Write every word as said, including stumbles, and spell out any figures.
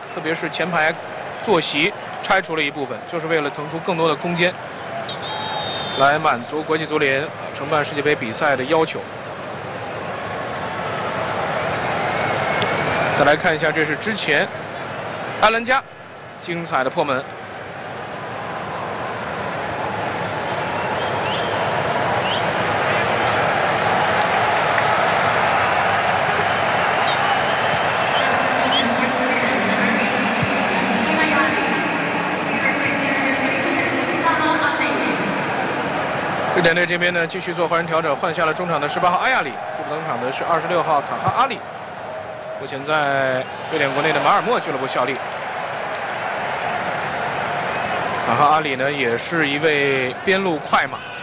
特别是前排坐席拆除了一部分，就是为了腾出更多的空间，来满足国际足联承办世界杯比赛的要求。再来看一下，这是之前阿兰加精彩的破门。瑞典队这边呢，继续做换人调整，换下了中场的十八号阿亚里，替补登场的是二十六号塔哈阿里。目前在瑞典国内的马尔默俱乐部效力。塔哈阿里呢，也是一位边路快马。